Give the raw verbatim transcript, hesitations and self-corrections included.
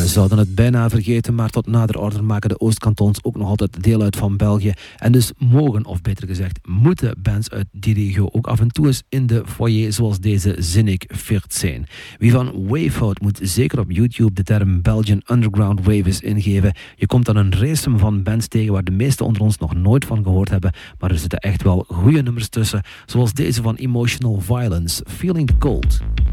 zouden het bijna vergeten, maar tot nader order maken de Oostkantons ook nog altijd deel uit van België. En dus mogen, of beter gezegd, moeten bands uit die regio ook af en toe eens in de foyer zoals deze zinnig viert zijn. Wie van wave houdt, moet zeker op YouTube de term Belgian Underground Wave eens ingeven. Je komt dan een race van bands tegen waar de meesten onder ons nog nooit van gehoord hebben, maar er zitten echt wel goede nummers tussen, zoals deze van Emotional Violence, Feeling the Cold.